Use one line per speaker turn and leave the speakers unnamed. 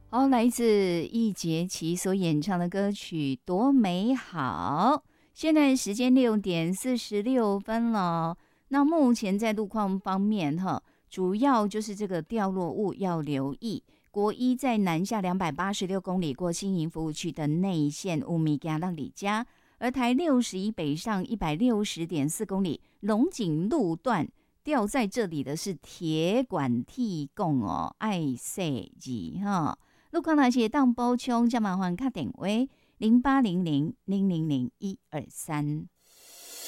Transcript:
好，来自易烨琪所演唱的歌曲《多美好》。现在时间6:46了。那目前在路况方面，主要就是这个掉落物要留意。国一在南下286公里过新营服务区的内线乌米加到里加，而台61北上160.4公里，龙井路段掉在这里的是铁管替供哦，爱塞吉哈。路况那些当补充，就麻烦打电话0800000123。